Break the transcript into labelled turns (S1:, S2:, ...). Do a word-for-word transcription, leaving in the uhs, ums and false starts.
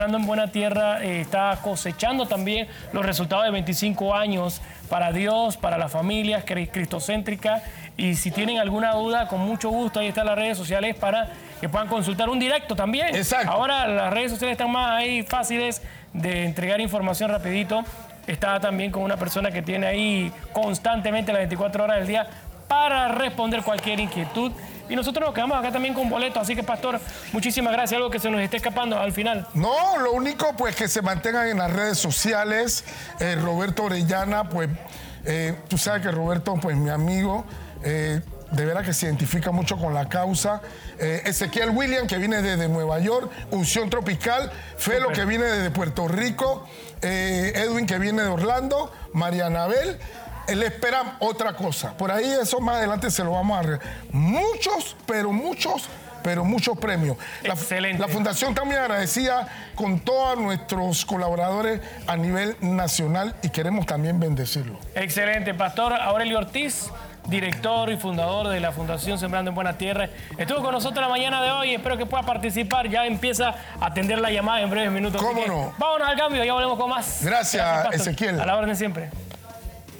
S1: en Buena Tierra eh, está cosechando también los resultados de veinticinco años para Dios, para las familias, cristocéntricas. Y si tienen alguna duda, con mucho gusto, ahí están las redes sociales para que puedan consultar un directo también.
S2: Exacto.
S1: Ahora las redes sociales están más ahí fáciles de entregar información rapidito. Está también con una persona que tiene ahí constantemente las veinticuatro horas del día para responder cualquier inquietud. Y nosotros nos quedamos acá también con boletos. Así que, Pastor, muchísimas gracias. Algo que se nos esté escapando al final.
S2: No, lo único, pues, que se mantengan en las redes sociales. Eh, Roberto Orellana, pues, eh, tú sabes que Roberto, pues, mi amigo, eh, de veras que se identifica mucho con la causa. Eh, Ezequiel William, que viene desde Nueva York. Unción Tropical. Felo, Super. que viene desde Puerto Rico. Eh, Edwin, que viene de Orlando. María Anabel. Él espera otra cosa. Por ahí eso más adelante se lo vamos a... Re... Muchos, pero muchos, pero muchos premios. La,
S1: Excelente.
S2: La Fundación también agradecida con todos nuestros colaboradores a nivel nacional y queremos también bendecirlo.
S1: Excelente. Pastor Aurelio Ortiz, director y fundador de la Fundación Sembrando en Buena Tierra, estuvo con nosotros la mañana de hoy. Espero que pueda participar. Ya empieza a atender la llamada en breves minutos.
S2: ¿Cómo no?
S1: Vámonos al cambio, ya volvemos con más.
S2: Gracias,
S1: Gracias,
S2: Ezequiel.
S1: A la orden siempre.